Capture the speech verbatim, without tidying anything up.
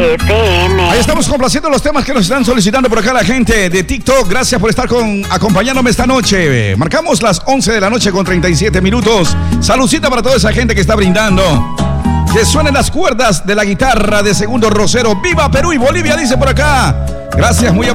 F M. Ahí estamos complaciendo los temas que nos están solicitando por acá la gente de TikTok. Gracias por estar con, acompañándome esta noche. Marcamos las once de la noche con treinta y siete minutos. Saludcita para toda esa gente que está brindando. Que suenen las cuerdas de la guitarra de Segundo Rosero. ¡Viva Perú y Bolivia! Dice por acá. Gracias, muy amable.